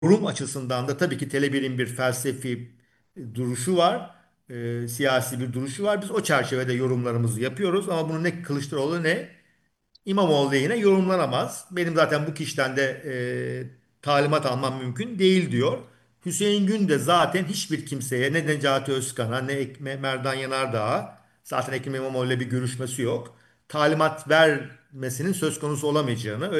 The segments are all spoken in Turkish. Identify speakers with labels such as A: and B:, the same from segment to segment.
A: yorum açısından da tabii ki Tele1'in bir felsefi duruşu var. Siyasi bir duruşu var. Biz o çerçevede yorumlarımızı yapıyoruz ama bunu ne Kılıçdaroğlu ne İmamoğlu lehine yorumlanamaz. Benim zaten bu kişiden de talimat almam mümkün değil diyor. Hüseyin Gün de zaten hiçbir kimseye ne Necati Özkan'a ne Merdan Yanardağ'a zaten Ekrem İmamoğlu ile bir görüşmesi yok. Talimat vermesinin söz konusu olamayacağını,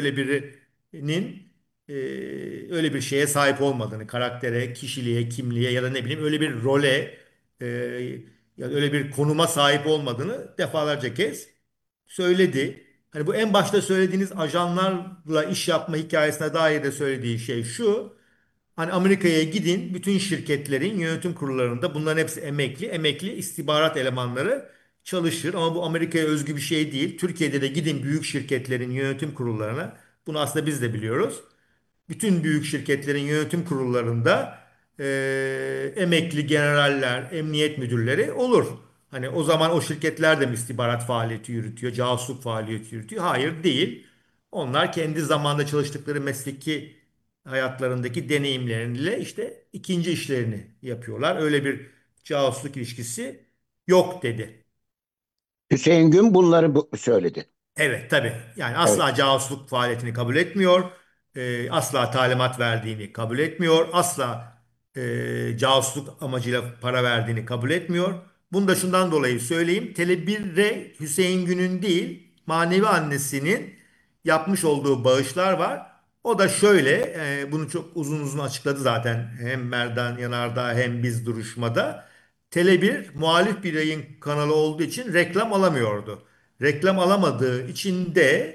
A: öyle bir şeye sahip olmadığını, karaktere, kişiliğe, kimliğe ya da ne bileyim öyle bir role e, ya da öyle bir konuma sahip olmadığını defalarca kez söyledi. Hani bu en başta söylediğiniz ajanlarla iş yapma hikayesine dair de söylediği şey şu. Hani Amerika'ya gidin, bütün şirketlerin yönetim kurullarında bunların hepsi emekli istihbarat elemanları çalışır. Ama bu Amerika'ya özgü bir şey değil. Türkiye'de de gidin büyük şirketlerin yönetim kurullarına. Bunu aslında biz de biliyoruz. Bütün büyük şirketlerin yönetim kurullarında emekli generaller, emniyet müdürleri olur. Hani o zaman o şirketler de mi istihbarat faaliyeti yürütüyor, casusluk faaliyeti yürütüyor? Hayır değil. Onlar kendi zamanda çalıştıkları mesleki hayatlarındaki deneyimleriyle işte ikinci işlerini yapıyorlar. Öyle bir casusluk ilişkisi yok dedi.
B: Hüseyin Gün bunları söyledi.
A: Evet tabii. Yani
B: Evet.
A: asla casusluk faaliyetini kabul etmiyor. Asla talimat verdiğini kabul etmiyor. Asla casusluk amacıyla para verdiğini kabul etmiyor. Bunu da şundan dolayı söyleyeyim. Tele1'de Hüseyin Gün'ün değil, manevi annesinin yapmış olduğu bağışlar var. O da şöyle, bunu çok uzun uzun açıkladı zaten hem Merdan Yanardağ hem biz duruşmada. Tele1 muhalif bir yayın kanalı olduğu için reklam alamıyordu. Reklam alamadığı için de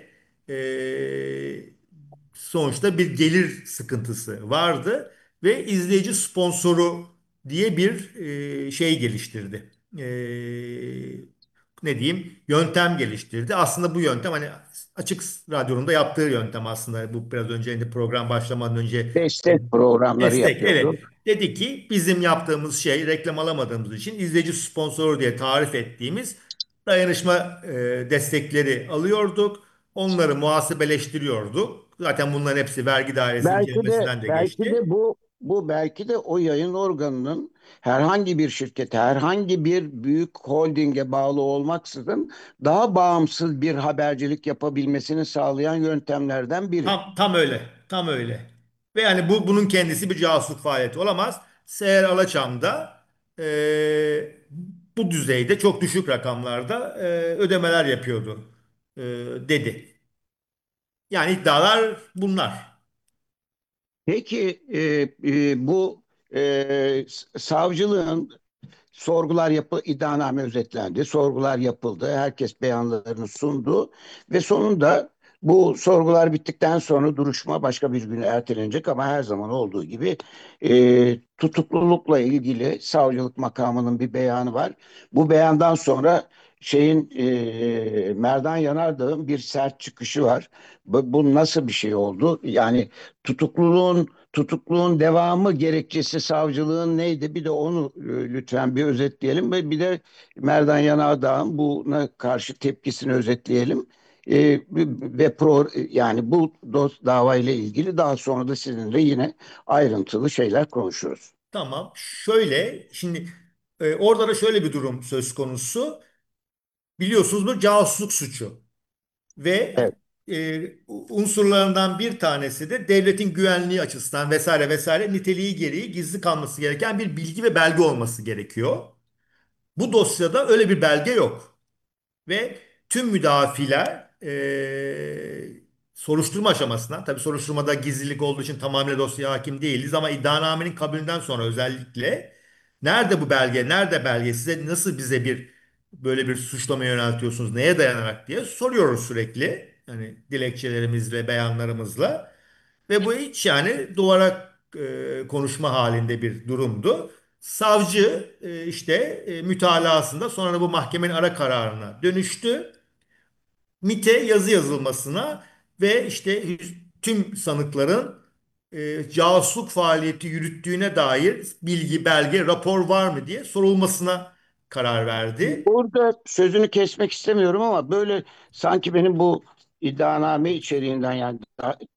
A: sonuçta bir gelir sıkıntısı vardı ve izleyici sponsoru diye bir şey geliştirdi. Ne diyeyim? Yöntem geliştirdi. Aslında bu yöntem hani açık radyonun da yaptığı yöntem aslında. Bu biraz önce hani program başlamadan önce
B: Destek programları
A: destek. Evet.
B: yapıyordu.
A: Dedi ki bizim yaptığımız şey reklam alamadığımız için izleyici sponsoru diye tarif ettiğimiz dayanışma destekleri alıyorduk. Onları muhasebeleştiriyorduk. Zaten bunların hepsi vergi dairesi
B: Belki de
A: incelemesinden de
B: belki
A: geçti.
B: de bu belki de o yayın organının herhangi bir şirkete, herhangi bir büyük holdinge bağlı olmaksızın daha bağımsız bir habercilik yapabilmesini sağlayan yöntemlerden biri.
A: Tam öyle. Tam öyle. Ve yani bunun kendisi bir casusluk faaliyeti olamaz. Seher Alaçam da bu düzeyde çok düşük rakamlarda ödemeler yapıyordu e, dedi. Yani iddialar bunlar.
B: Peki bu savcılığın iddianame özetlendi, sorgular yapıldı, herkes beyanlarını sundu ve sonunda bu sorgular bittikten sonra duruşma başka bir güne ertelenecek ama her zaman olduğu gibi tutuklulukla ilgili savcılık makamının bir beyanı var. Bu beyandan sonra Merdan Yanardağ'ın bir sert çıkışı var. Bu nasıl bir şey oldu? Yani tutukluğun devamı gerekçesi savcılığın neydi? Bir de onu lütfen bir özetleyelim ve bir de Merdan Yanardağ'ın buna karşı tepkisini özetleyelim. Yani bu davayla ilgili daha sonra da sizinle yine ayrıntılı şeyler konuşuruz.
A: Tamam. Şöyle şimdi orada da şöyle bir durum söz konusu. Biliyorsunuz bu casusluk suçu ve
B: Evet.
A: unsurlarından bir tanesi de devletin güvenliği açısından vesaire vesaire niteliği gereği gizli kalması gereken bir bilgi ve belge olması gerekiyor. Bu dosyada öyle bir belge yok. Ve tüm müdafiler soruşturma aşamasına, tabii soruşturmada gizlilik olduğu için tamamıyla dosyaya hakim değiliz ama iddianamenin kabulünden sonra özellikle nerede bu belge, nerede belge, size nasıl bize böyle bir suçlama yöneltiyorsunuz, neye dayanarak diye soruyoruz sürekli. Yani dilekçelerimizle, beyanlarımızla. Ve bu hiç yani duvara konuşma halinde bir durumdu. Savcı işte mütalasında sonra bu mahkemenin ara kararına dönüştü. MİT'e yazı yazılmasına ve işte tüm sanıkların casusluk faaliyeti yürüttüğüne dair bilgi, belge, rapor var mı diye sorulmasına karar verdi.
B: Burada sözünü kesmek istemiyorum ama böyle sanki benim bu iddianame içeriğinden yani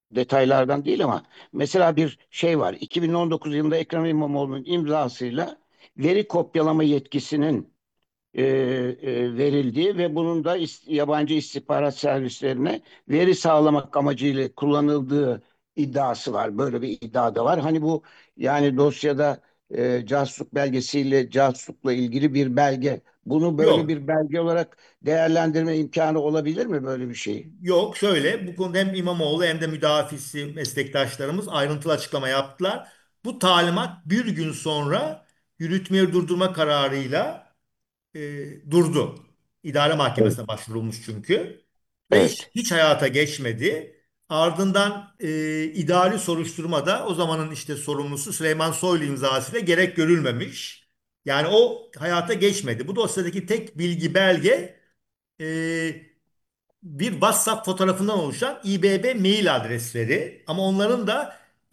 B: detaylardan değil ama mesela bir şey var. 2019 yılında Ekrem İmamoğlu'nun imzasıyla veri kopyalama yetkisinin verildiği ve bunun da yabancı istihbarat servislerine veri sağlamak amacıyla kullanıldığı iddiası var. Böyle bir iddia da var. Hani bu yani dosyada casusluk belgesiyle casuslukla ilgili bir belge. Bunu böyle
A: Yok.
B: bir belge olarak değerlendirme imkanı olabilir mi böyle bir şey?
A: Yok, şöyle, bu konuda hem İmamoğlu hem de müdafisi meslektaşlarımız ayrıntılı açıklama yaptılar. Bu talimat bir gün sonra yürütmeyi durdurma kararıyla durdu. İdare
B: Evet.
A: mahkemesine başvurulmuş çünkü. Ve
B: Evet.
A: hiç hayata geçmedi. Ardından idari soruşturmada o zamanın işte sorumlusu Süleyman Soylu imzasıyla gerek görülmemiş. Yani o hayata geçmedi. Bu dosyadaki tek bilgi belge bir WhatsApp fotoğrafından oluşan İBB mail adresleri, ama onların da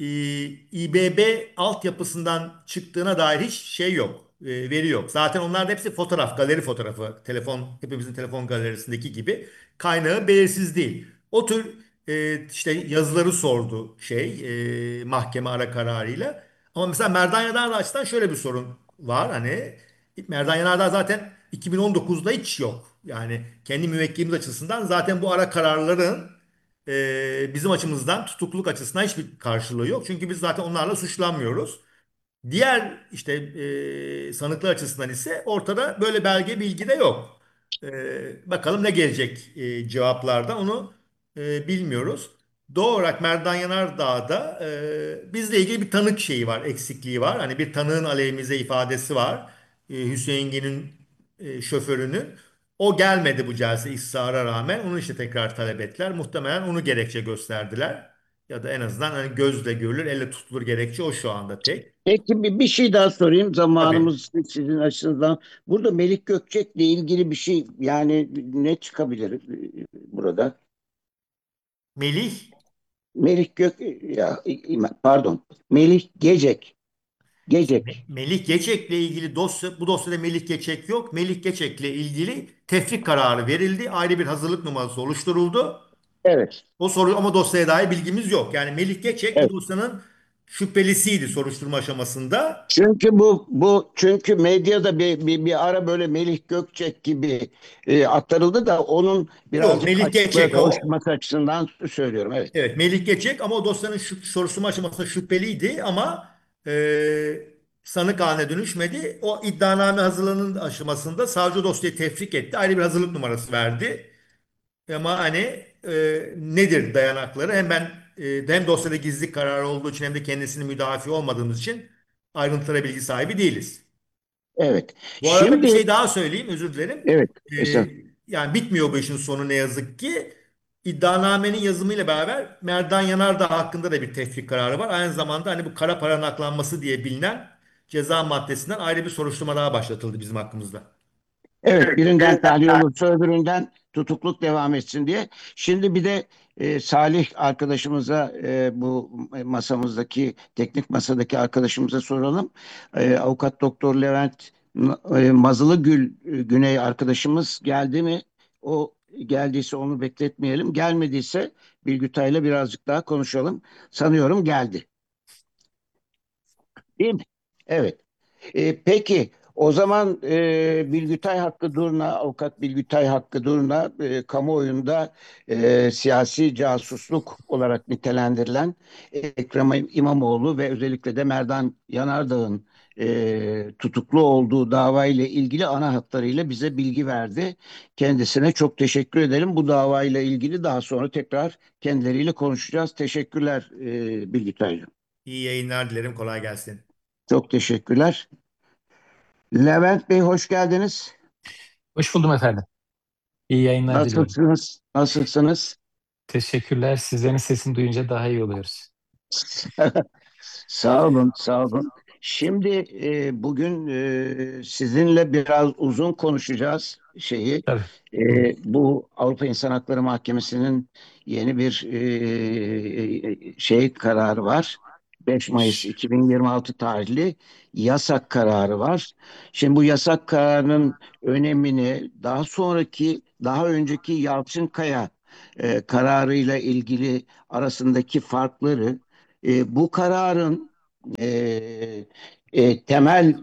A: İBB altyapısından çıktığına dair hiç şey yok, veri yok. Zaten onlar da hepsi fotoğraf, galeri fotoğrafı, telefon, hepimizin telefon galerisindeki gibi, kaynağı belirsiz değil. O tür işte yazıları sordu mahkeme ara kararıyla. Ama mesela Merdan Yanardağ'dan şöyle bir sorun var, hani Merdan Yanardağ zaten 2019'da hiç yok. Yani kendi müvekkilimiz açısından zaten bu ara kararların bizim açımızdan tutukluluk açısından hiçbir karşılığı yok. Çünkü biz zaten onlarla suçlanmıyoruz. Diğer işte sanıklar açısından ise ortada böyle belge, bilgi de yok. Bakalım ne gelecek cevaplarda, onu bilmiyoruz. Doğal olarak Merdan Yanardağ'da bizle ilgili bir tanık şeyi var, eksikliği var. Hani bir tanığın aleyhimize ifadesi var. Hüseyin Gül'ün şoförünün. O gelmedi bu celse ısrara rağmen. Onu işte tekrar talep ettiler. Muhtemelen onu gerekçe gösterdiler. Ya da en azından hani gözle görülür, elle tutulur gerekçe o şu anda tek.
B: Peki bir şey daha sorayım
A: Tabii.
B: zamanımız sizin açınızdan. Burada Melik Gökçek'le ilgili bir şey yani ne çıkabilir burada?
A: Melih
B: Melih Gök ya pardon. Melih Gecek. Gecek.
A: Melih Geçek'le ilgili dosya, bu dosyada Melih Geçek yok. Melih Geçek'le ilgili tefrik kararı verildi. Ayrı bir hazırlık numarası oluşturuldu.
B: Evet.
A: O soru, ama dosyaya dair bilgimiz yok. Yani Melih Geçek bu
B: Evet.
A: dosyanın şüphelisiydi soruşturma aşamasında.
B: Çünkü çünkü medyada bir ara böyle Melih Gökçek gibi aktarıldı da onun
A: Yok,
B: birazcık
A: Melih
B: açıklığa
A: Geçek o.
B: kavuşması açısından söylüyorum. Evet.
A: Evet, Melih Geçek, ama o dosyanın soruşturma aşamasında şüpheliydi, ama sanık haline dönüşmedi. O iddianame hazırlanın aşamasında savcı dosyayı tefrik etti. Ayrı bir hazırlık numarası verdi. Ama hani nedir dayanakları? Hem dosyada gizlilik kararı olduğu için hem de kendisini müdafi olmadığımız için ayrıntılara bilgi sahibi değiliz.
B: Evet.
A: Bu arada bir
B: Şimdi
A: şey daha söyleyeyim, özür dilerim.
B: evet.
A: E,
B: Esas.
A: Yani bitmiyor bu işin sonu ne yazık ki. İddianamenin yazımıyla beraber Merdan Yanardağ hakkında da bir tefrik kararı var. Aynı zamanda hani bu kara paranın aklanması diye bilinen ceza maddesinden ayrı bir soruşturma daha başlatıldı bizim hakkımızda.
B: Evet, birinden tahliye olursa öbüründen tutukluk devam etsin diye. Şimdi bir de Salih arkadaşımıza bu masamızdaki teknik masadaki arkadaşımıza soralım. Avukat Doktor Levent Mazılıgül Güney arkadaşımız geldi mi? O geldiyse onu bekletmeyelim. Gelmediyse Bilgütay'la birazcık daha konuşalım. Sanıyorum geldi. Değil mi? Evet. Peki o zaman Bilgütay Hakkı Durna, avukat Bilgütay Hakkı Durna kamuoyunda siyasi casusluk olarak nitelendirilen Ekrem İmamoğlu ve özellikle de Merdan Yanardağ'ın tutuklu olduğu dava ile ilgili ana hatlarıyla bize bilgi verdi. Kendisine çok teşekkür ederim. Bu davayla ilgili daha sonra tekrar kendileriyle konuşacağız. Teşekkürler Bilgütay'cığım.
A: İyi yayınlar dilerim, kolay gelsin.
B: Çok teşekkürler. Levent Bey hoş geldiniz.
C: Hoş buldum efendim. İyi yayınlar diliyorum.
B: Nasılsınız? Nasılsınız?
C: Teşekkürler. Sizlerin sesini duyunca daha iyi oluyoruz.
B: Sağ olun, sağ olun. Şimdi bugün sizinle biraz uzun konuşacağız şeyi.
C: Tabii. Buyurun.
B: Bu Avrupa İnsan Hakları Mahkemesi'nin yeni bir şey kararı var. 5 Mayıs 2026 tarihli yasak kararı var. Şimdi bu yasak kararının önemini daha önceki Yalçınkaya kararıyla ilgili arasındaki farkları, bu kararın e, temel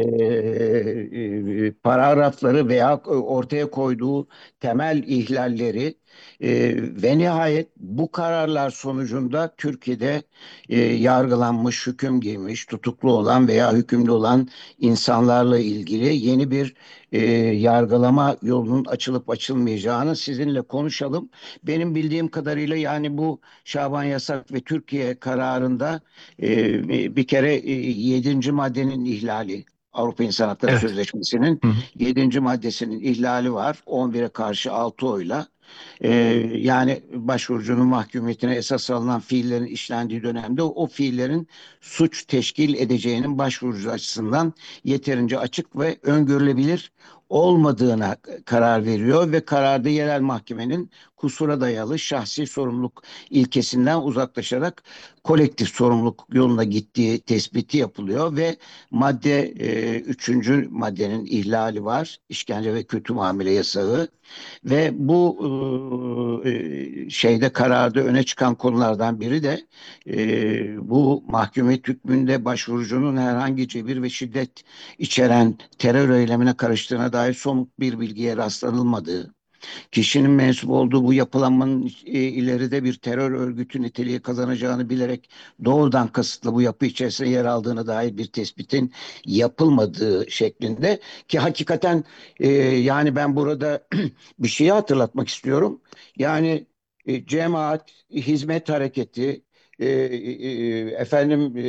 B: paragrafları veya ortaya koyduğu temel ihlalleri, ve nihayet bu kararlar sonucunda Türkiye'de yargılanmış, hüküm giymiş, tutuklu olan veya hükümlü olan insanlarla ilgili yeni bir yargılama yolunun açılıp açılmayacağını sizinle konuşalım. Benim bildiğim kadarıyla yani bu Şaban Yasak ve Türkiye kararında bir kere 7. maddenin ihlali, Avrupa İnsan Hakları
C: Evet.
B: Sözleşmesi'nin
C: Hı hı.
B: 7. maddesinin ihlali var. 11'e karşı 6 oyla. Ee, Yani başvurucunun mahkumiyetine esas alınan fiillerin işlendiği dönemde o fiillerin suç teşkil edeceğinin başvurucu açısından yeterince açık ve öngörülebilir olmadığına karar veriyor ve kararda yerel mahkemenin kusura dayalı şahsi sorumluluk ilkesinden uzaklaşarak kolektif sorumluluk yoluna gittiği tespiti yapılıyor ve üçüncü maddenin ihlali var. İşkence ve kötü muamele yasağı. Ve bu şeyde kararda öne çıkan konulardan biri de bu mahkumiyet hükmünde başvurucunun herhangi cebir ve şiddet içeren terör eylemine karıştığına dair somut bir bilgiye rastlanılmadığı, kişinin mensup olduğu bu yapılanmanın ileride bir terör örgütü niteliği kazanacağını bilerek doğrudan kasıtlı bu yapı içerisinde yer aldığına dair bir tespitin yapılmadığı şeklinde, ki hakikaten yani ben burada bir şeyi hatırlatmak istiyorum. Yani cemaat, hizmet hareketi, efendim,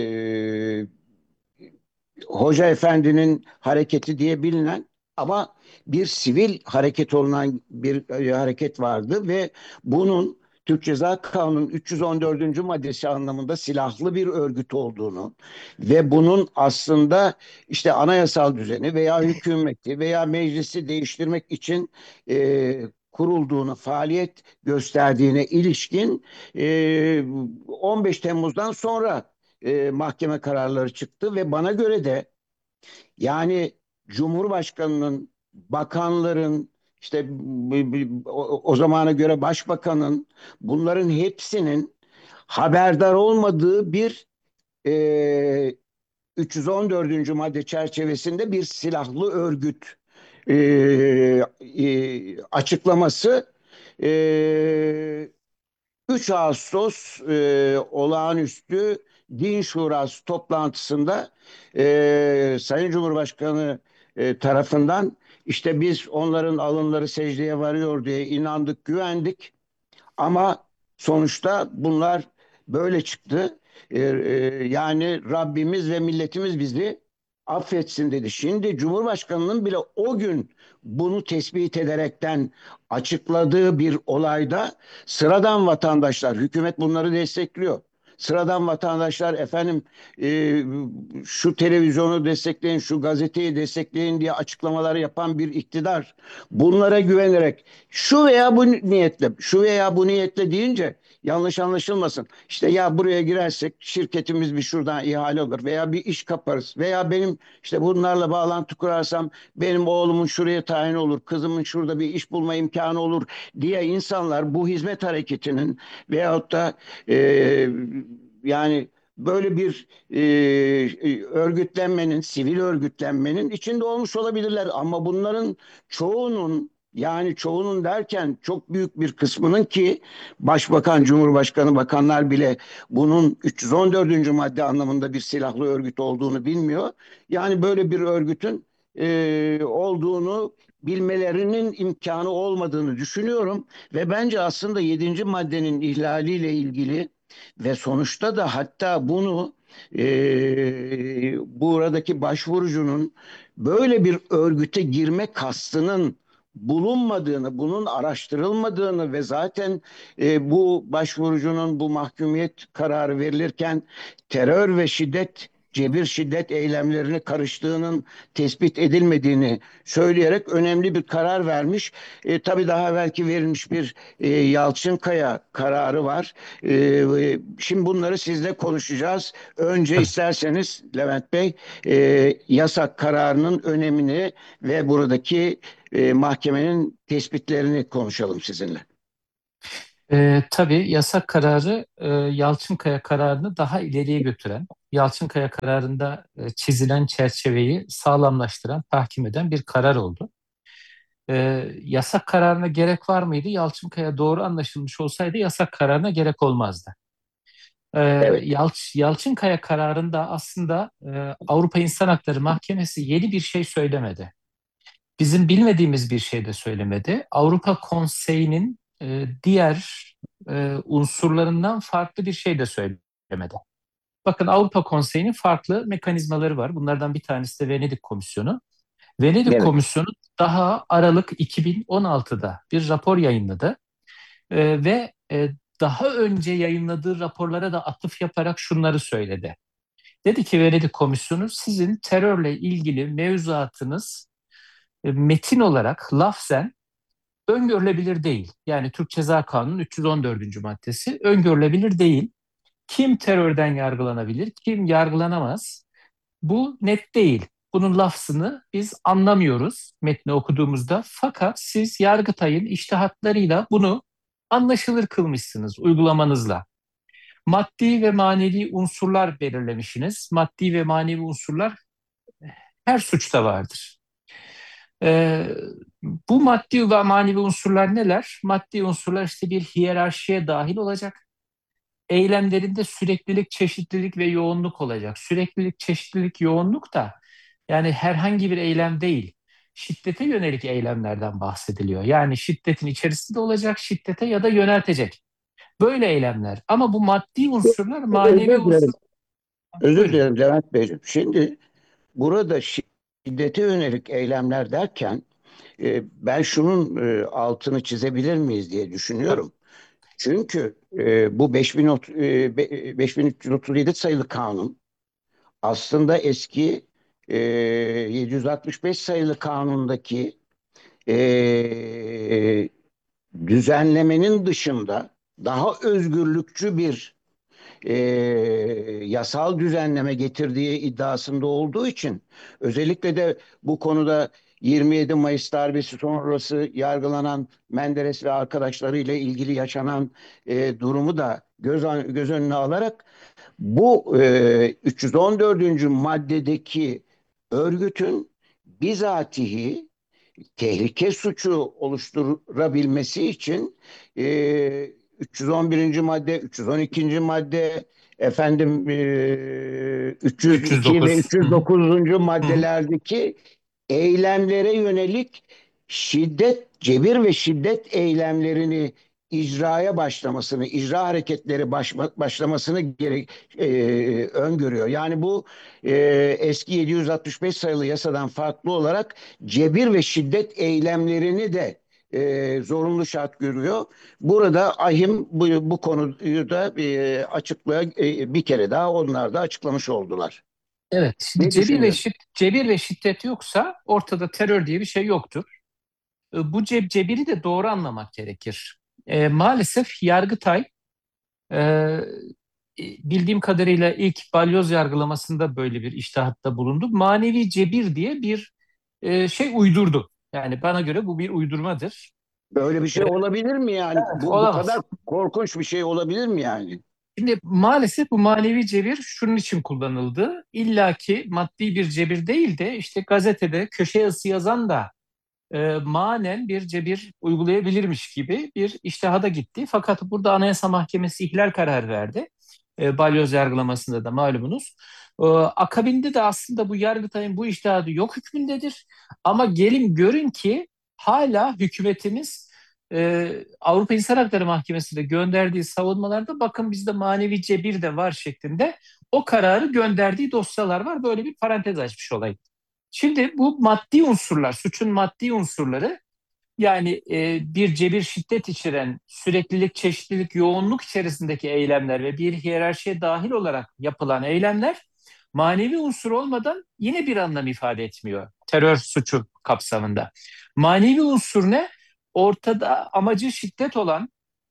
B: Hoca Efendi'nin hareketi diye bilinen ama bir sivil hareket olunan bir hareket vardı ve bunun Türk Ceza Kanunu'nun 314. maddesi anlamında silahlı bir örgüt olduğunu ve bunun aslında işte anayasal düzeni veya hükümeti veya meclisi değiştirmek için kurulduğunu, faaliyet gösterdiğine ilişkin 15 Temmuz'dan sonra mahkeme kararları çıktı ve bana göre de yani Cumhurbaşkanının, bakanların, işte o zamana göre başbakanın, bunların hepsinin haberdar olmadığı bir e, 314. madde çerçevesinde bir silahlı örgüt e, açıklaması, e, 3 Ağustos olağanüstü Din Şurası toplantısında Sayın Cumhurbaşkanı tarafından işte biz onların alınları secdeye varıyor diye inandık, güvendik. Ama sonuçta bunlar böyle çıktı. Yani Rabbimiz ve milletimiz bizi affetsin dedi. Şimdi Cumhurbaşkanının bile o gün bunu tespit ederekten açıkladığı bir olayda sıradan vatandaşlar, hükümet bunları destekliyor. Sıradan vatandaşlar efendim, e, şu televizyonu destekleyin, şu gazeteyi destekleyin diye açıklamalar yapan bir iktidar bunlara güvenerek şu veya bu niyetle, şu veya bu niyetle deyince yanlış anlaşılmasın. İşte ya buraya girersek şirketimiz bir şuradan ihale olur veya bir iş kaparız veya benim işte bunlarla bağlantı kurarsam benim oğlumun şuraya tayin olur, kızımın şurada bir iş bulma imkanı olur diye insanlar bu hizmet hareketinin veyahut da e, yani böyle bir örgütlenmenin, sivil örgütlenmenin içinde olmuş olabilirler ama bunların çoğunun, yani çoğunun derken çok büyük bir kısmının, ki Başbakan, Cumhurbaşkanı, bakanlar bile bunun 314. madde anlamında bir silahlı örgüt olduğunu bilmiyor. Yani böyle bir örgütün olduğunu bilmelerinin imkanı olmadığını düşünüyorum ve bence aslında 7. maddenin ihlaliyle ilgili ve sonuçta da hatta bunu buradaki başvurucunun böyle bir örgüte girme kastının bulunmadığını, bunun araştırılmadığını ve zaten bu başvurucunun bu mahkumiyet kararı verilirken terör ve şiddet, cebir şiddet eylemlerine karıştığının tespit edilmediğini söyleyerek önemli bir karar vermiş. Tabii daha belki verilmiş bir Yalçınkaya kararı var. Şimdi bunları sizle konuşacağız. Önce
C: Tabii.
B: isterseniz Levent Bey, yasak kararının önemini ve buradaki mahkemenin tespitlerini konuşalım sizinle.
C: Tabii yasak kararı Yalçınkaya kararını daha ileriye götüren, Yalçınkaya kararında çizilen çerçeveyi sağlamlaştıran, tahkim eden bir karar oldu. Yasak kararına gerek var mıydı? Yalçınkaya doğru anlaşılmış olsaydı yasak kararına gerek olmazdı. Ee,
B: Evet.
C: Yalçınkaya kararında aslında Avrupa İnsan Hakları Mahkemesi yeni bir şey söylemedi. Bizim bilmediğimiz bir şey de söylemedi. Avrupa Konseyi'nin diğer unsurlarından farklı bir şey de söylemedi. Bakın Avrupa Konseyi'nin farklı mekanizmaları var. Bunlardan bir tanesi de Venedik Komisyonu. Venedik
B: Evet.
C: Komisyonu daha Aralık 2016'da bir rapor yayınladı. Ve daha önce yayınladığı raporlara da atıf yaparak şunları söyledi. Dedi ki Venedik Komisyonu sizin terörle ilgili mevzuatınız metin olarak lafzen öngörülebilir değil. Yani Türk Ceza Kanunu'nun 314. maddesi öngörülebilir değil. Kim terörden yargılanabilir, kim yargılanamaz? Bu net değil. Bunun lafzını biz anlamıyoruz metni okuduğumuzda. Fakat siz Yargıtay'ın içtihatlarıyla bunu anlaşılır kılmışsınız uygulamanızla. Maddi ve manevi unsurlar belirlemişsiniz. Maddi ve manevi unsurlar her suçta vardır. Ee, Bu maddi ve manevi unsurlar neler? Maddi unsurlar işte bir hiyerarşiye dahil olacak. Eylemlerinde süreklilik, çeşitlilik ve yoğunluk olacak. Süreklilik, çeşitlilik, yoğunluk da yani herhangi bir eylem değil. Şiddete yönelik eylemlerden bahsediliyor. Yani şiddetin içerisinde olacak, şiddete ya da yöneltecek. Böyle eylemler. Ama bu maddi unsurlar manevi
B: Özür dilerim.
C: unsur.
B: Özür
C: Buyurun.
B: dilerim Levent Beyciğim. Şimdi burada şiddete yönelik eylemler derken ben şunun altını çizebilir miyiz diye
C: Tabii.
B: düşünüyorum. Çünkü bu 5337 sayılı kanun aslında eski 765 sayılı kanundaki e, düzenlemenin dışında daha özgürlükçü bir e, yasal düzenleme getirdiği iddiasında olduğu için özellikle de bu konuda 27 Mayıs darbesi sonrası yargılanan Menderes ve arkadaşlarıyla ilgili yaşanan durumu da göz önüne alarak bu 314. maddedeki örgütün bizatihi tehlike suçu oluşturabilmesi için 311. madde, 312. madde, efendim 302 ve
C: 309. Hı hı.
B: 309.
C: Hı hı.
B: maddelerdeki eylemlere yönelik şiddet, cebir ve şiddet eylemlerini icraya başlamasını, icra hareketleri başlamasını öngörüyor. Yani bu e, eski 765 sayılı yasadan farklı olarak cebir ve şiddet eylemlerini de zorunlu şart görüyor. Burada AİHM bu konuyu da açıklığa bir kere daha onlar da açıklamış oldular.
C: Evet, şimdi
B: Ne düşünüyorsun?
C: cebir ve şiddet yoksa ortada terör diye bir şey yoktur. Bu cebiri de doğru anlamak gerekir. Maalesef Yargıtay e, bildiğim kadarıyla ilk balyoz yargılamasında böyle bir içtihatta bulundu. Manevi cebir diye bir şey uydurdu. Yani bana göre bu bir uydurmadır.
B: Böyle bir şey olabilir mi yani? Bu kadar
C: Olamaz.
B: korkunç bir şey olabilir mi yani?
C: Şimdi maalesef bu manevi cebir şunun için kullanıldı. İlla ki maddi bir cebir değil de işte gazetede köşe yazısı yazan da manen bir cebir uygulayabilirmiş gibi bir içtihada gitti. Fakat burada Anayasa Mahkemesi ihlal kararı verdi. Balyoz yargılamasında da malumunuz. Akabinde de aslında bu Yargıtay'ın bu içtihadı yok hükmündedir. Ama gelin görün ki hala hükümetimiz Avrupa İnsan Hakları Mahkemesi'ne gönderdiği savunmalarda bakın bizde manevi cebir de var şeklinde o kararı gönderdiği dosyalar var. Böyle bir parantez açmış olayım. Şimdi bu maddi unsurlar, suçun maddi unsurları yani bir cebir şiddet içeren süreklilik, çeşitlilik, yoğunluk içerisindeki eylemler ve bir hiyerarşiye dahil olarak yapılan eylemler manevi unsur olmadan yine bir anlam ifade etmiyor terör suçu kapsamında. Manevi unsur ne? Ortada amacı şiddet olan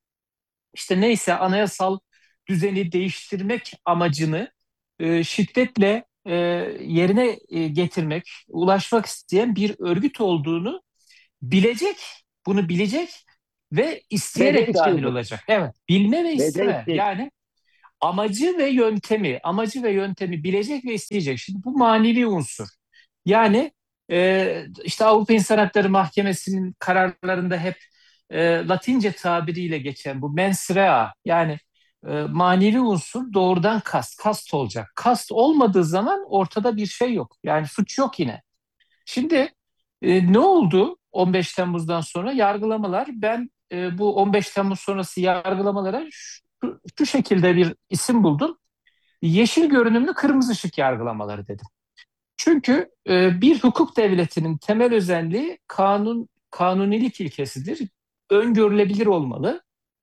C: işte neyse anayasal düzeni değiştirmek amacını şiddetle yerine getirmek, ulaşmak isteyen bir örgüt olduğunu bilecek, bunu bilecek ve
B: Ve de
C: isteyerek dahil
B: isteyecek.
C: olacak. Evet, bilme ve
B: Ve de
C: isteme.
B: isteyecek.
C: Yani amacı ve yöntemi bilecek ve isteyecek. Şimdi bu manevi unsur. Yani işte Avrupa İnsan Hakları Mahkemesi'nin kararlarında hep Latince tabiriyle geçen bu mens rea, yani manevi unsur doğrudan kast olacak. Kast olmadığı zaman ortada bir şey yok. Yani suç yok yine. Şimdi ne oldu 15 Temmuz'dan sonra? Yargılamalar. Ben bu 15 Temmuz sonrası yargılamalara şu şekilde bir isim buldum. Yeşil görünümlü kırmızı ışık yargılamaları dedim. Çünkü bir hukuk devletinin temel özelliği kanunilik ilkesidir. Öngörülebilir olmalı.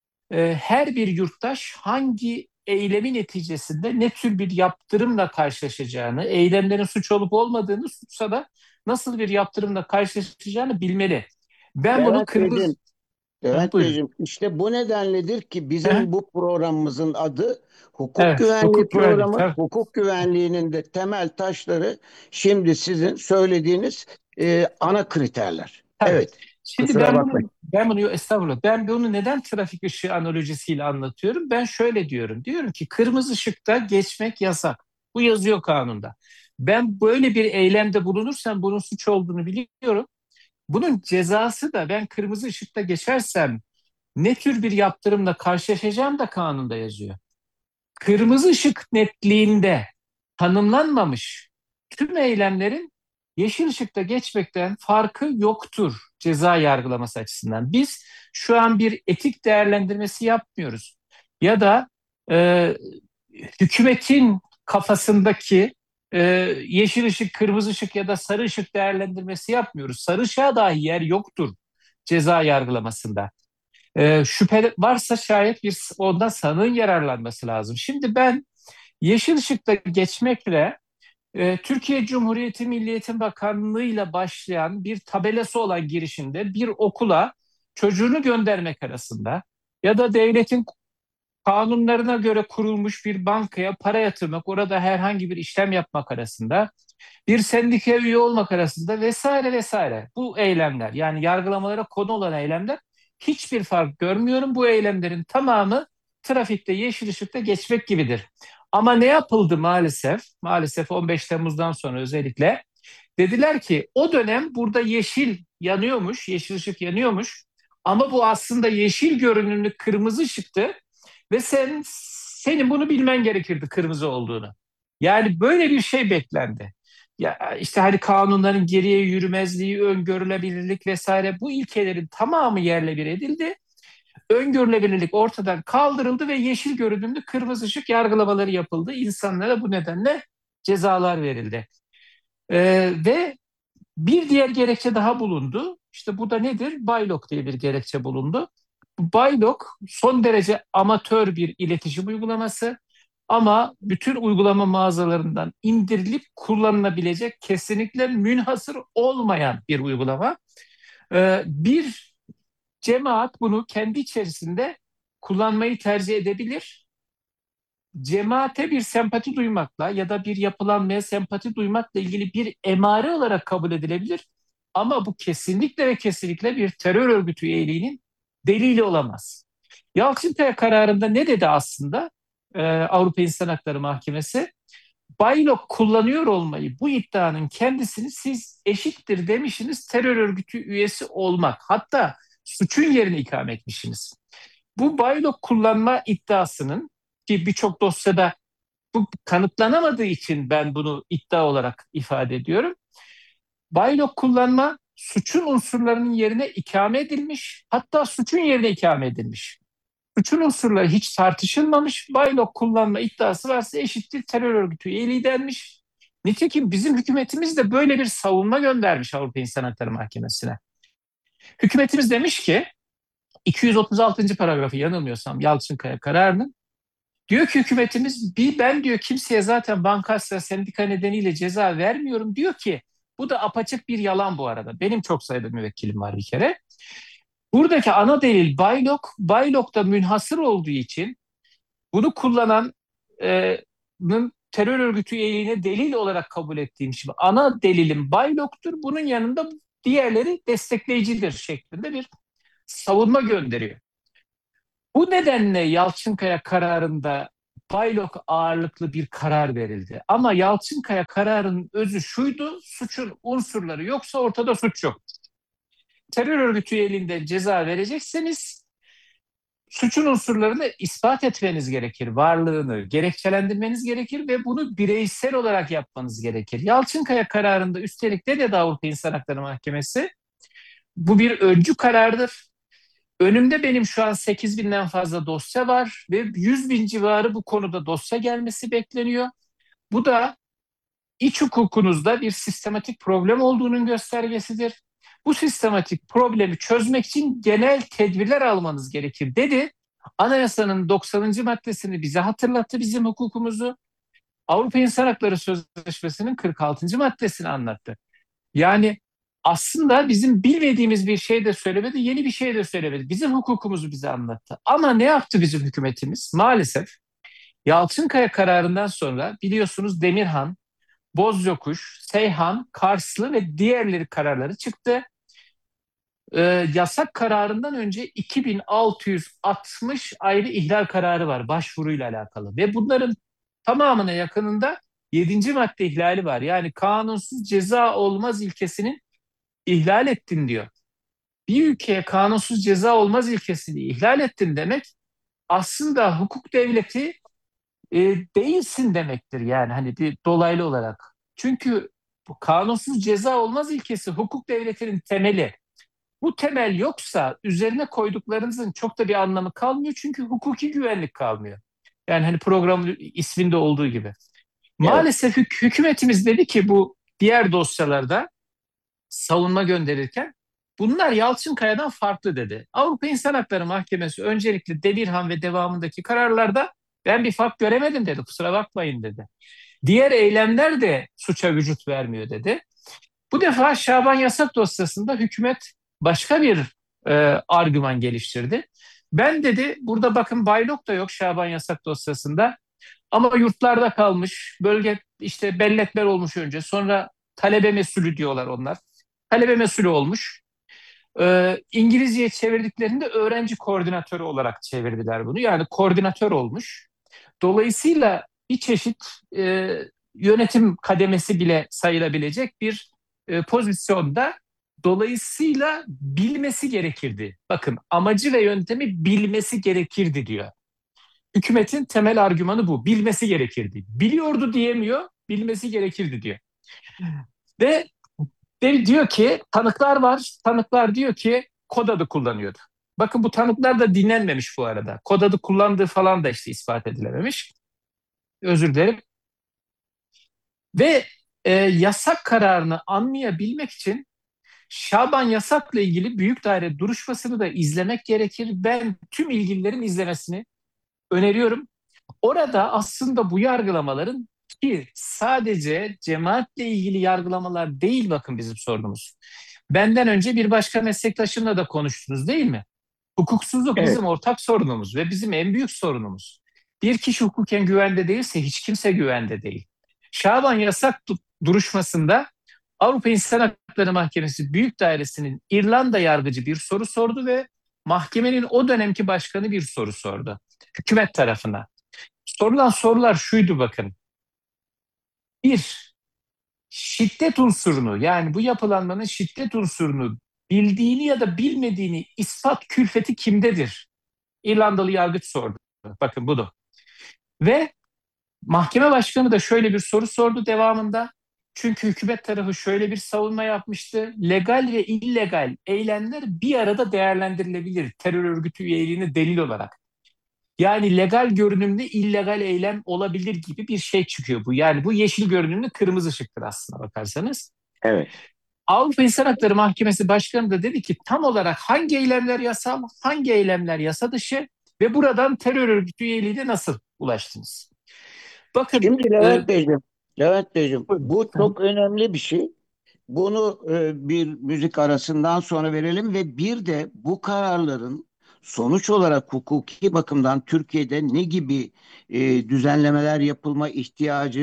C: Her bir yurttaş hangi eylemin neticesinde ne tür bir yaptırımla karşılaşacağını, eylemlerin suç olup olmadığını, suçsa da nasıl bir yaptırımla karşılaşacağını bilmeli. Ben bunu
B: Levent
C: kırmızı...
B: Beyciğim, Levent
C: Buyurun.
B: Beyciğim, işte bu nedenledir ki bizim bu programımızın adı Hukuk
C: Evet,
B: Güvenliği
C: hukuk güvenlik.
B: Programı.
C: Tabii,
B: Hukuk güvenliğinin de temel taşları şimdi sizin söylediğiniz ana kriterler.
C: tabii.
B: Evet,
C: Şimdi
B: kusura bakmayın.
C: estağfurullah. Ben bunu neden trafik ışığı analojisiyle anlatıyorum? Ben şöyle diyorum. Diyorum ki kırmızı ışıkta geçmek yasak. Bu yazıyor kanunda. Ben böyle bir eylemde bulunursam bunun suç olduğunu biliyorum. Bunun cezası da ben kırmızı ışıkta geçersem ne tür bir yaptırımla karşılaşacağım da kanunda yazıyor. Kırmızı ışık netliğinde tanımlanmamış tüm eylemlerin yeşil ışıkta geçmekten farkı yoktur ceza yargılaması açısından. Biz şu an bir etik değerlendirmesi yapmıyoruz. Ya da e, hükümetin kafasındaki e, yeşil ışık, kırmızı ışık ya da sarı ışık değerlendirmesi yapmıyoruz. Sarı ışığa dahi yer yoktur ceza yargılamasında. Şüphe varsa şayet bir ondan sanığın yararlanması lazım. Şimdi ben yeşil ışıkta geçmekle Türkiye Cumhuriyeti Milli Eğitim Bakanlığı ile başlayan bir tabelası olan girişinde bir okula çocuğunu göndermek arasında ya da devletin kanunlarına göre kurulmuş bir bankaya para yatırmak, orada herhangi bir işlem yapmak arasında, bir sendikaya üye olmak arasında vesaire vesaire. Bu eylemler, yani yargılamalara konu olan eylemler, hiçbir fark görmüyorum. Bu eylemlerin tamamı trafikte yeşil ışıkta geçmek gibidir. Ama ne yapıldı maalesef? Maalesef 15 Temmuz'dan sonra özellikle dediler ki o dönem burada yeşil yanıyormuş, yeşil ışık yanıyormuş. Ama bu aslında yeşil görünümlü kırmızı ışıktı ve senin bunu bilmen gerekirdi kırmızı olduğunu. Yani böyle bir şey beklendi. Ya işte hani kanunların geriye yürümezliği, öngörülebilirlik vesaire, bu ilkelerin tamamı yerle bir edildi. Öngörülebilirlik ortadan kaldırıldı ve yeşil görünümlü kırmızı ışık yargılamaları yapıldı. İnsanlara bu nedenle cezalar verildi. Ve bir diğer gerekçe daha bulundu. İşte bu da nedir? Baylok diye bir gerekçe bulundu. Baylok son derece amatör bir iletişim uygulaması ama bütün uygulama mağazalarından indirilip kullanılabilecek, kesinlikle münhasır olmayan bir uygulama. Bir cemaat bunu kendi içerisinde kullanmayı tercih edebilir. Cemaate bir sempati duymakla ya da bir yapılanmaya sempati duymakla ilgili bir emare olarak kabul edilebilir. Ama bu kesinlikle ve kesinlikle bir terör örgütü üyeliğinin delili olamaz. Yalçınkaya kararında ne dedi aslında Avrupa İnsan Hakları Mahkemesi? Baylok kullanıyor olmayı, bu iddianın kendisini siz eşittir demişsiniz terör örgütü üyesi olmak. Hatta suçun yerine ikame etmişsiniz. Bu Baylok kullanma iddiasının, ki birçok dosyada bu kanıtlanamadığı için ben bunu iddia olarak ifade ediyorum. Baylok kullanma suçun unsurlarının yerine ikame edilmiş, hatta suçun yerine ikame edilmiş. Suçun unsurları hiç tartışılmamış. Baylok kullanma iddiası varsa eşittir terör örgütü üyeliği denmiş. Nitekim bizim hükümetimiz de böyle bir savunma göndermiş Avrupa İnsan Hakları Mahkemesi'ne. Hükümetimiz demiş ki 236. paragrafı, yanılmıyorsam Yalçınkaya kararının, diyor ki hükümetimiz, ben diyor kimseye zaten bankasya sendika nedeniyle ceza vermiyorum diyor ki, bu da apaçık bir yalan bu arada. Benim çok sayıda müvekkilim var bir kere. Buradaki ana delil Baylok. Baylok da münhasır olduğu için bunu kullananın terör örgütü üyeliğine delil olarak kabul ettiğim için ana delilim Baylok'tur. Bunun yanında diğerleri destekleyicidir şeklinde bir savunma gönderiyor. Bu nedenle Yalçınkaya kararında Baylok ağırlıklı bir karar verildi. Ama Yalçınkaya kararının özü şuydu: suçun unsurları yoksa ortada suç yok. Terör örgütü üyeliğinden ceza verecekseniz suçun unsurlarını ispat etmeniz gerekir, varlığını gerekçelendirmeniz gerekir ve bunu bireysel olarak yapmanız gerekir. Yalçınkaya kararında üstelik ne dedi Avrupa İnsan Hakları Mahkemesi? Bu bir öncü karardır. Önümde benim şu an 8.000'den fazla dosya var ve 100.000 civarı bu konuda dosya gelmesi bekleniyor. Bu da iç hukukunuzda bir sistematik problem olduğunun göstergesidir. Bu sistematik problemi çözmek için genel tedbirler almanız gerekir dedi. Anayasanın 90. maddesini bize hatırlattı, bizim hukukumuzu. Avrupa İnsan Hakları Sözleşmesi'nin 46. maddesini anlattı. Yani aslında bizim bilmediğimiz bir şey de söylemedi, yeni bir şey de söylemedi. Bizim hukukumuzu bize anlattı. Ama ne yaptı bizim hükümetimiz? Maalesef Yalçınkaya kararından sonra biliyorsunuz Demirhan, Bozyokuş, Seyhan, Karslı ve diğerleri kararları çıktı. Yasak kararından önce 2660 ayrı ihlal kararı var başvuruyla alakalı. Ve bunların tamamına yakınında 7. madde ihlali var. Yani kanunsuz ceza olmaz ilkesinin ihlal ettin diyor. Bir ülkeye kanunsuz ceza olmaz ilkesini ihlal ettin demek aslında hukuk devleti değilsin demektir, yani hani bir dolaylı olarak. Çünkü bu kanunsuz ceza olmaz ilkesi hukuk devletinin temeli. Bu temel yoksa üzerine koyduklarınızın çok da bir anlamı kalmıyor, çünkü hukuki güvenlik kalmıyor. Yani hani programın isminde olduğu gibi.
B: Evet.
C: Maalesef hükümetimiz dedi ki bu diğer dosyalarda savunma gönderirken bunlar Yalçınkaya'dan farklı dedi. Avrupa İnsan Hakları Mahkemesi öncelikle Demirhan ve devamındaki kararlarda ben bir fark göremedim dedi. Kusura bakmayın dedi. Diğer eylemler de suça vücut vermiyor dedi. Bu defa Şaban Yasak dosyasında hükümet başka bir argüman geliştirdi. Ben dedi burada bakın Baylok da yok Şaban Yasak dosyasında ama yurtlarda kalmış, bölge işte belletler olmuş önce, sonra talebe mesulü diyorlar onlar. Talebe mesulü olmuş. İngilizceye çevirdiklerinde öğrenci koordinatörü olarak çevirdiler bunu. Yani koordinatör olmuş. Dolayısıyla bir çeşit e, yönetim kademesi bile sayılabilecek bir pozisyonda. Dolayısıyla bilmesi gerekirdi. Bakın amacı ve yöntemi bilmesi gerekirdi diyor. Hükümetin temel argümanı bu. Bilmesi gerekirdi. Biliyordu diyemiyor, bilmesi gerekirdi diyor. Ve diyor ki tanıklar var. Tanıklar diyor ki kod adı kullanıyordu. Bakın bu tanıklar da dinlenmemiş bu arada. Kod adı kullandığı falan da işte ispat edilememiş. Özür dilerim. Ve yasak kararını anlayabilmek için Şaban Yasak'la ilgili büyük daire duruşmasını da izlemek gerekir. Ben tüm ilgililerin izlemesini öneriyorum. Orada aslında bu yargılamaların, ki sadece cemaatle ilgili yargılamalar değil bakın bizim sorunumuz. Benden önce bir başka meslektaşımla da konuştunuz değil mi? Hukuksuzluk
B: Evet.
C: bizim ortak sorunumuz ve bizim en büyük sorunumuz. Bir kişi hukuken güvende değilse hiç kimse güvende değil. Şaban Yasak duruşmasında Avrupa İnsan Hakları Mahkemesi Büyük Dairesi'nin İrlanda yargıcı bir soru sordu ve mahkemenin o dönemki başkanı bir soru sordu hükümet tarafına. Sorulan sorular şuydu bakın. Bir, şiddet unsurunu, yani bu yapılanmanın şiddet unsurunu bildiğini ya da bilmediğini ispat külfeti kimdedir? İrlandalı yargıç sordu. Bakın bu da. Ve mahkeme başkanı da şöyle bir soru sordu devamında. Çünkü hükümet tarafı şöyle bir savunma yapmıştı. Legal ve illegal eylemler bir arada değerlendirilebilir terör örgütü üyeliğine delil olarak. Yani legal görünümlü illegal eylem olabilir gibi bir şey çıkıyor bu. Yani bu yeşil görünümlü kırmızı ışıktır aslına bakarsanız.
B: Evet.
C: Avrupa İnsan Hakları Mahkemesi Başkanı da dedi ki tam olarak hangi eylemler yasal, hangi eylemler yasa dışı ve buradan terör örgütü üyeliğine nasıl ulaştınız? Bakın,
B: Şimdi Levent Beyciğim,
C: buyurun.
B: bu çok önemli bir şey. Bunu bir müzik arasından sonra verelim ve bir de bu kararların sonuç olarak hukuki bakımdan Türkiye'de ne gibi düzenlemeler yapılma ihtiyacı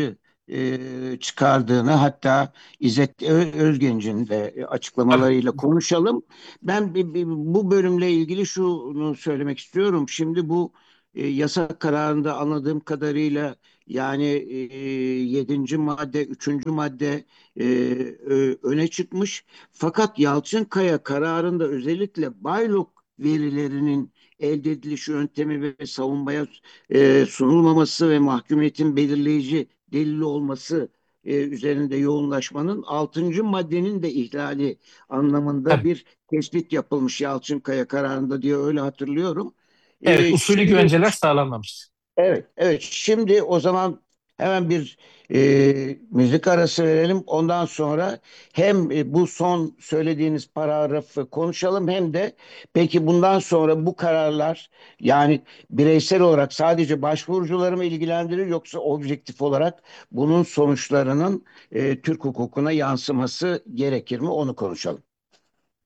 B: çıkardığını, hatta İzzet Özgenç'in de
C: Tabii.
B: açıklamalarıyla konuşalım. Ben bu bölümle ilgili şunu söylemek istiyorum. Şimdi bu yasa kararında anladığım kadarıyla yani 7. madde, 3. madde öne çıkmış. Fakat Yalçınkaya kararında özellikle Baylok verilerinin elde ediliş yöntemi ve savunmaya sunulmaması ve mahkumiyetin belirleyici delili olması üzerinde yoğunlaşmanın 6. maddenin de ihlali anlamında
C: Tabii.
B: bir tespit yapılmış Yalçınkaya kararında diye öyle hatırlıyorum.
C: Evet, usulü
B: Şimdi
C: güvenceler sağlanmamış.
B: evet, evet. Şimdi o zaman hemen bir müzik arası verelim. Ondan sonra hem bu son söylediğiniz paragrafı konuşalım, hem de peki bundan sonra bu kararlar yani bireysel olarak sadece başvurucuları mı ilgilendirir, yoksa objektif olarak bunun sonuçlarının Türk hukukuna yansıması gerekir mi? Onu konuşalım.